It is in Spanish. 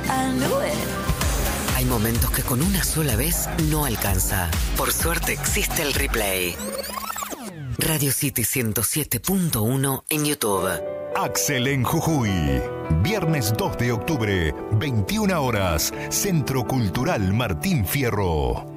I knew it. Hay momentos que con una sola vez no alcanza. Por suerte existe el replay. Radio City 107.1 en YouTube. Axel en Jujuy. Viernes 2 de octubre, 21 horas. Centro Cultural Martín Fierro.